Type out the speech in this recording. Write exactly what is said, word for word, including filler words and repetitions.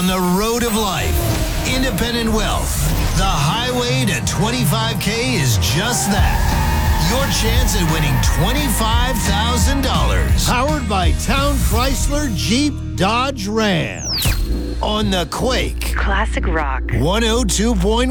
on the road of life. Independent wealth. The highway to twenty-five K is just that. Your chance at winning twenty-five thousand dollars. Powered by Town Chrysler Jeep Dodge Ram. On the Quake. Classic rock. one oh two point one.